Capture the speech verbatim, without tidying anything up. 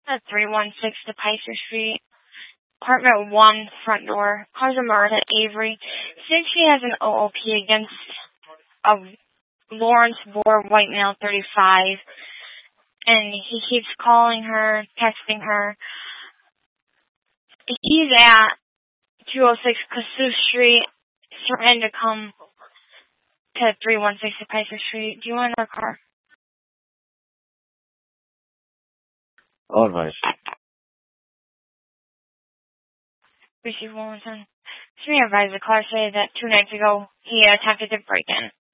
at three one six DePicer Street, apartment one, front door. Calls of Martha Avery. Says she has an O O P against a Lawrence Bohr, white male, thirty-five. And he keeps calling her, texting her. He's at two oh six Kossuth Street, threatened to come to three one six DePicer Street. Do you want another car? All right. Receive Wilmington. Somebody advised the car say that two nights ago he attempted to break in.